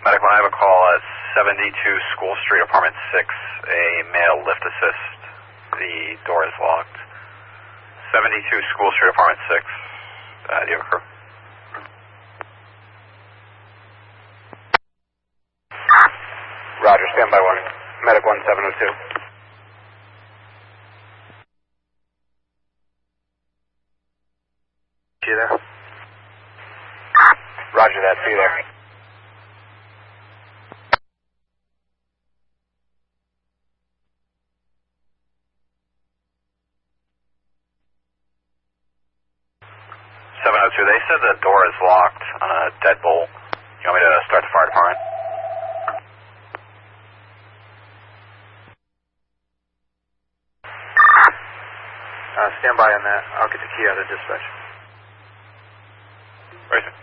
Medic 1, I have a call at 72 School Street, apartment 6, a male lift assist. The door is locked. 72 School Street, apartment 6. Do you have a crew? Roger, standby 1. Medic 1, 702. See you there? Roger that, see you there. They said the door is locked on a deadbolt. You want me to start the fire department? Stand by on that. I'll get the key out of dispatch. Where is it?